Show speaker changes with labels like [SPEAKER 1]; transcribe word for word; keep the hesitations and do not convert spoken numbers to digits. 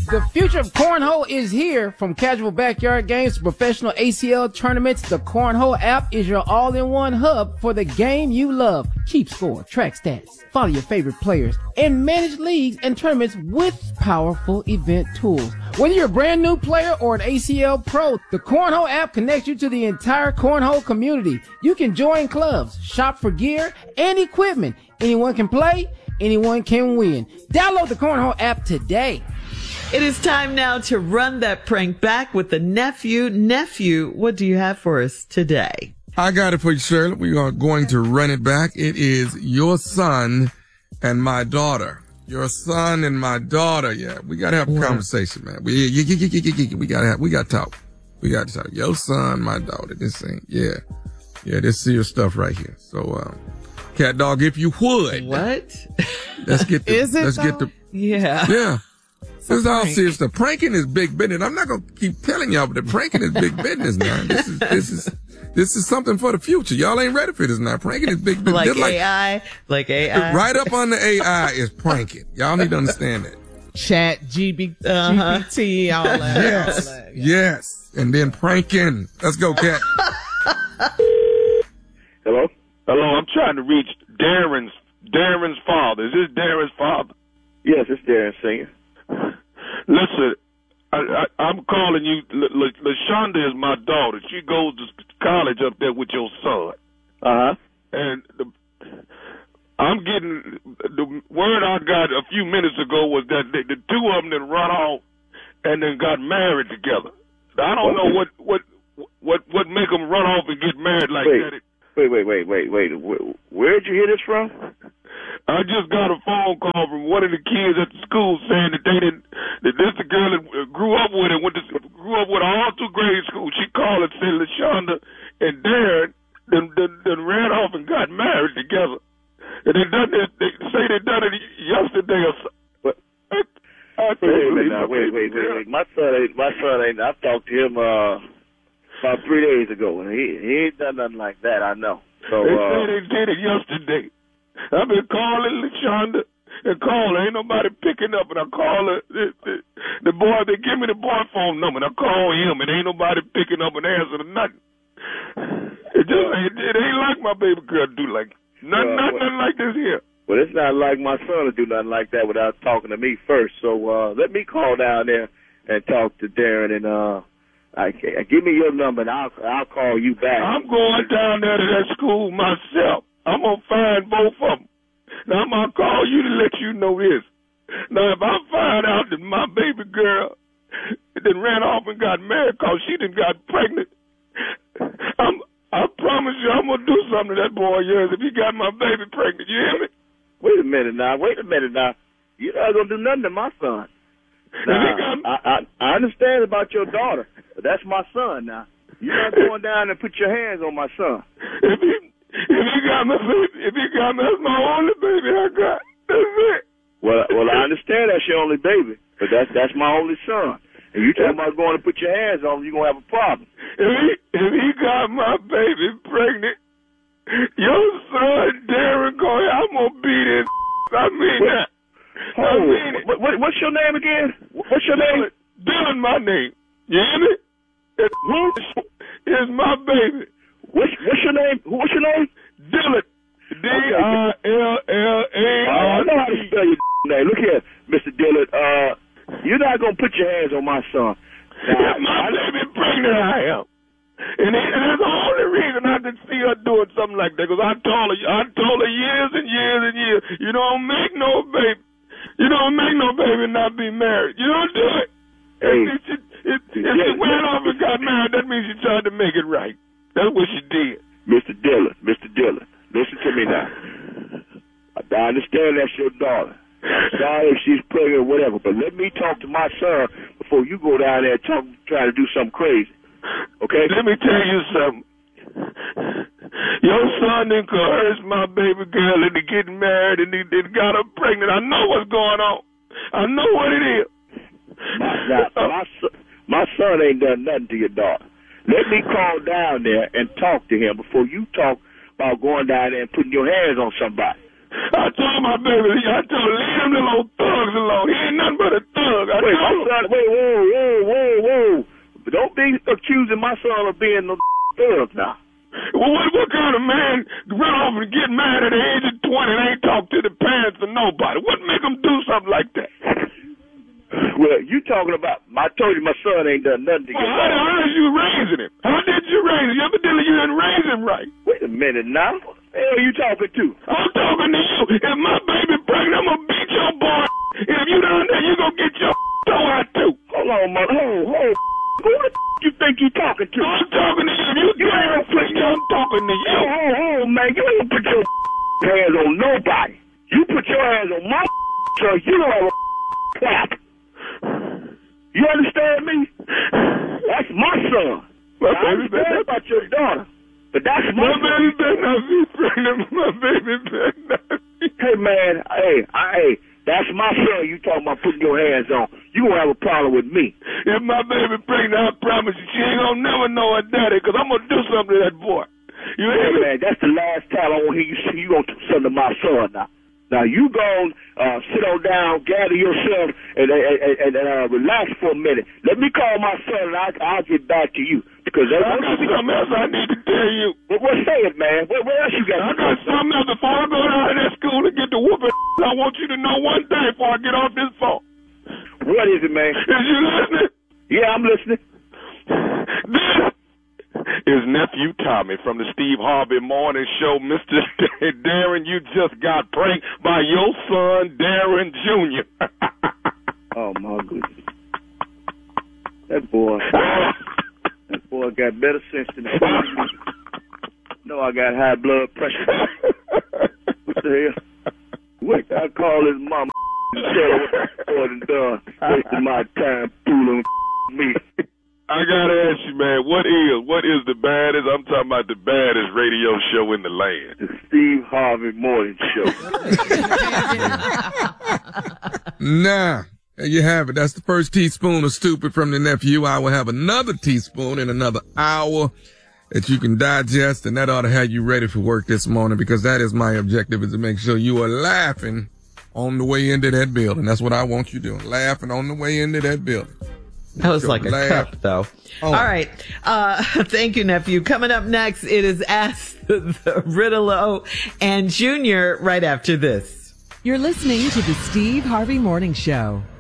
[SPEAKER 1] The future of cornhole is here. From casual backyard games to professional A C L tournaments, the Cornhole app is your all-in-one hub for the game you love. Keep score, track stats, follow your favorite players, and manage leagues and tournaments with powerful event tools. Whether you're a brand new player or an A C L pro, the Cornhole app connects you to the entire cornhole community. You can join clubs, shop for gear and equipment. Anyone can play, anyone can win. Download the Cornhole app today.
[SPEAKER 2] It is time now to run that prank back with the nephew. Nephew, what do you have for us today?
[SPEAKER 3] I got it for you, Shirley. We are going to run it back. It is your son and my daughter. Your son and my daughter. Yeah, we got to have a yeah. conversation, man. We, yeah, yeah, yeah, yeah, yeah, we got to have, we got to talk. We got to talk. Your son, my daughter. This thing. Yeah. Yeah, this serious stuff right here. So, um, Cat Dog, if you would.
[SPEAKER 2] What?
[SPEAKER 3] Let's get the,
[SPEAKER 2] is it
[SPEAKER 3] let's
[SPEAKER 2] though?
[SPEAKER 3] get the,
[SPEAKER 2] yeah.
[SPEAKER 3] Yeah. This is all serious stuff. Pranking is big business. I'm not gonna keep telling y'all, but the pranking is big business now. This is this is this is something for the future. Y'all ain't ready for this now. Pranking is big business.
[SPEAKER 2] Like,
[SPEAKER 3] like
[SPEAKER 2] A I, like A I.
[SPEAKER 3] Right up on the A I is pranking. Y'all need to understand that.
[SPEAKER 4] Chat, G B,
[SPEAKER 2] uh-huh.
[SPEAKER 4] G P T, all that.
[SPEAKER 3] Yes,
[SPEAKER 4] all that,
[SPEAKER 3] yeah. yes, and then pranking. Let's go, Cat.
[SPEAKER 5] Hello, hello. I'm trying to reach Darren's Darren's father. Is this Darren's father? Yes, it's Darren Singer. Listen, I, I, I'm calling you. L- L- LaShonda is my daughter. She goes to college up there with your son. Uh huh. And the, I'm getting the word I got a few minutes ago was that the, the two of them then run off and then got married together. I don't know what what what what make them run off and get married like
[SPEAKER 6] wait,
[SPEAKER 5] that.
[SPEAKER 6] Wait, wait, wait, wait, wait. Where, where'd you hear this from?
[SPEAKER 5] I just got a phone call from one of the kids at the school saying that they didn't, that this the girl that grew up with and went to, grew up with her all through grade school. She called and said LaShonda and Darren then, then, then ran off and got married together. And they done it, they say they done it yesterday or so.
[SPEAKER 6] What?
[SPEAKER 5] I, I
[SPEAKER 6] wait, wait, now, wait, wait, wait, wait. My son ain't, my son ain't, I talked to him, uh, about three days ago, and he, he ain't done nothing like that, I know. So,
[SPEAKER 5] they
[SPEAKER 6] uh,
[SPEAKER 5] say they did it yesterday. I've been calling LaShonda and calling. Ain't nobody picking up. And I call her, the, the, the boy, they give me the boy phone number, and I call him, and ain't nobody picking up and answering nothing. It just ain't, it ain't like my baby girl do like, nothing,
[SPEAKER 6] uh,
[SPEAKER 5] nothing, nothing like this here.
[SPEAKER 6] Well, it's not like my son to do nothing like that without talking to me first. So uh, let me call down there and talk to Darren, and uh, I, I, give me your number, and I'll, I'll call you back.
[SPEAKER 5] I'm going down there to that school myself. I'm going to find both of them. Now, I'm going to call you to let you know this. Now, if I find out that my baby girl then ran off and got married because she done got pregnant, I'm, I promise you I'm going to do something to that boy of yours if he got my baby pregnant. You hear me?
[SPEAKER 6] Wait a minute now. Wait a minute now. You're not going to do nothing to my son. Now, got... I, I, I understand about your daughter, but that's my son now. You're not going down and put your hands on my son.
[SPEAKER 5] If he... If you got my baby, if you got me, that's my only baby I got. That's it.
[SPEAKER 6] Well, well, I understand that's your only baby, but that's that's my only son. And you talking about going to put your hands on him, you're gonna have a problem.
[SPEAKER 5] If he if he got my baby pregnant, your son Darren going, I'm gonna beat his. I mean what? that.
[SPEAKER 6] Oh,
[SPEAKER 5] I mean it.
[SPEAKER 6] What, what, what's your name again? What's your
[SPEAKER 5] Dylan,
[SPEAKER 6] name?
[SPEAKER 5] Dylan, my name. You hear me? It's my baby.
[SPEAKER 6] What's, what's your name? What's your name?
[SPEAKER 5] Dylan. D I L L A R.
[SPEAKER 6] I know how to spell your name. Look here, Mister Dylan. Uh, you're not gonna put your hands on my son.
[SPEAKER 5] Now, if my I, baby pregnant, I am. And, it, and that's the only reason I can see her doing something like that. Because I told her, I told her years and years and years, you don't make no baby. You don't make no baby and not be married. You don't do it.
[SPEAKER 6] Hey,
[SPEAKER 5] if she, if, if she went off and got married, that means she tried to make it right. That's what she did.
[SPEAKER 6] Mister Dillon, Mister Dillon, listen to me now. I understand that's your daughter. I'm sorry if she's pregnant or whatever, but let me talk to my son before you go down there and talk, try to do something crazy. Okay?
[SPEAKER 5] Let me tell you something. Your son didn't coerce my baby girl into getting married and he, he got her pregnant. I know what's going on. I know what it is.
[SPEAKER 6] Now, my, son, my son ain't done nothing to your daughter. Let me call down there and talk to him before you talk about going down there and putting your hands on somebody.
[SPEAKER 5] I told my baby, I told him, leave them little old thugs alone. He ain't nothing but a thug. I
[SPEAKER 6] Wait, my son son, wait, whoa, whoa, whoa, whoa. But don't be accusing my son of being no thug now.
[SPEAKER 5] Well, what, what kind of man run off and get mad at the age of twenty and ain't talk to the parents or nobody? What make them do something like that?
[SPEAKER 6] Well, you talking about, I told you my son ain't done nothing to
[SPEAKER 5] Well,
[SPEAKER 6] get
[SPEAKER 5] how,
[SPEAKER 6] wrong.
[SPEAKER 5] how did you raising him? How did you raise him? Evidently you didn't raise him right.
[SPEAKER 6] Wait a minute now. What the hell are you talking to?
[SPEAKER 5] I'm talking to you. If my baby pregnant, I'm going to beat your boy. If you down there, you going to get your toe out too.
[SPEAKER 6] Hold on, mother. Hold, hold. Who the f- you think you talking to?
[SPEAKER 5] I'm talking to you. If you, you ain't gonna put I'm talking to you.
[SPEAKER 6] Hold, hold, hold, man. You ain't gonna put your hands on nobody. You put your hands on my so you don't have a clap. You understand me? That's my son.
[SPEAKER 5] My
[SPEAKER 6] I understand about your daughter, but that's my,
[SPEAKER 5] my
[SPEAKER 6] son.
[SPEAKER 5] baby better not be pregnant. My baby better not be.
[SPEAKER 6] Hey, man. Hey, I, hey. That's my son you talking about putting your hands on. You gonna have a problem with me.
[SPEAKER 5] If my baby pregnant, I promise you, she ain't gonna never know her daddy, because I'm gonna do something to that boy. You hear
[SPEAKER 6] Hey,
[SPEAKER 5] me?
[SPEAKER 6] man, that's the last time I want to hear you say you gonna do something to my son now. Now, you go uh, sit on down, gather yourself, and, and, and uh, relax for a minute. Let me call my son, and I'll, I'll get back to you. Because
[SPEAKER 5] I got something else I need to tell you.
[SPEAKER 6] What, what say it, man? What, what else you got?
[SPEAKER 5] I got something else. Before I go down to that school and get the whooping, I want you to know one thing before I get off this phone.
[SPEAKER 6] What is it, man?
[SPEAKER 5] Is you listening?
[SPEAKER 6] Yeah, I'm listening.
[SPEAKER 5] This is Nephew Tommy from the Steve Harvey Morning Show. Mister Darren, you just got pranked by your son, Darren Junior
[SPEAKER 6] Oh, my goodness. That boy, that boy got better sense than that. No, I got high blood pressure. What the hell? Wait, I call his mama and tell her what the boy done done. Wasting my time fooling me.
[SPEAKER 5] I gotta ask you, man, what is what is the baddest? I'm talking about the baddest radio show in the land.
[SPEAKER 6] The Steve Harvey Morning Show.
[SPEAKER 3] Nah, there you have it. That's the first teaspoon of stupid from the nephew. I will have another teaspoon in another hour that you can digest, and that ought to have you ready for work this morning, because that is my objective, is to make sure you are laughing on the way into that building. That's what I want you doing, laughing on the way into that building.
[SPEAKER 2] That was like a
[SPEAKER 3] laugh.
[SPEAKER 2] cup, though.
[SPEAKER 3] Oh.
[SPEAKER 2] All right. Uh, thank you, nephew. Coming up next, it is Ask the, the Riddle-O and Junior right after this.
[SPEAKER 7] You're listening to the Steve Harvey Morning Show.